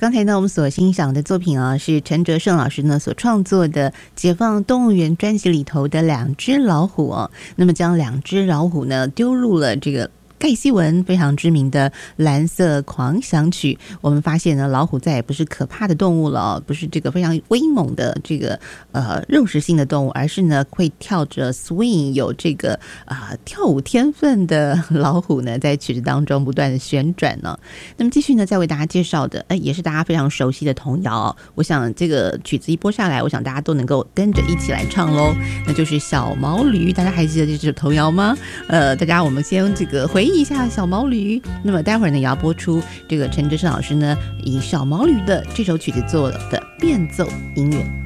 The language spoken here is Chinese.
刚才呢，我们所欣赏的作品啊，是陈哲胜老师呢所创作的《解放动物园》专辑里头的两只老虎哦。那么将两只老虎呢丢入了这个盖希文非常知名的蓝色狂想曲，我们发现呢，老虎再也不是可怕的动物了，不是这个非常威猛的这个肉食性的动物，而是呢会跳着 swing 有这个跳舞天分的老虎呢，在曲子当中不断的旋转呢。那么继续呢，再为大家介绍的，也是大家非常熟悉的童谣哦。我想这个曲子一播下来，我想大家都能够跟着一起来唱喽，那就是小毛驴。大家还记得这首童谣吗？大家我们先这个回忆一下小毛驴。那么待会儿呢，也要播出这个陈哲胜老师呢以小毛驴的这首曲子做的变奏音乐。